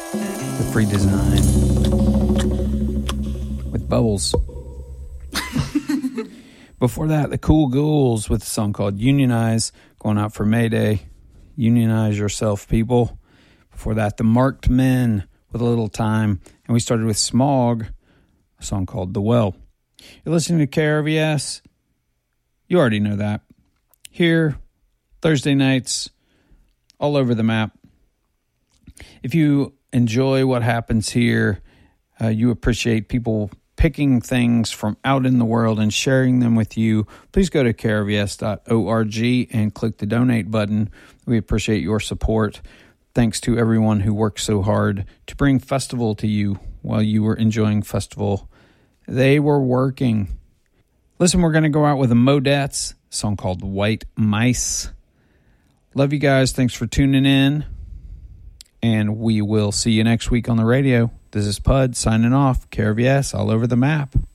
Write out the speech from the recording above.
The free design with bubbles. Before that, the Cool Ghouls with a song called Unionize, going out for May Day. Unionize yourself, people. Before that, the Marked Men with A Little Time. And we started with Smog, a song called The Well. You're listening to KRVS. You already know that. Here, Thursday nights, all over the map. If you enjoy what happens here, you appreciate people picking things from out in the world and sharing them with you, please go to krvs.org and click the donate button. We appreciate your support. Thanks to everyone who worked so hard to bring Festival to you while you were enjoying Festival. They were working. Listen, we're going to go out with the Modettes, a song called White Mice. Love you guys. Thanks for tuning in. And we will see you next week on the radio. This is Pud signing off. KRVS all over the map.